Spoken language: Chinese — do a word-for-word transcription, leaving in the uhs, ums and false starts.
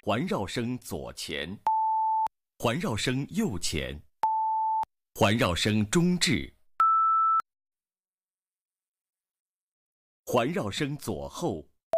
环绕声左前，环绕声右前，环绕声中置，环绕声左后，